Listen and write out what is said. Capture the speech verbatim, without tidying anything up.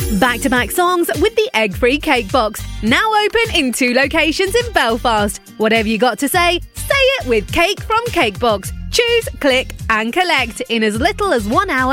Back-to-back songs with the egg-free cake box. Now open in two locations in Belfast. Whatever you got to say, say it with Cake from Cakebox. Choose, click and collect in as little as one hour.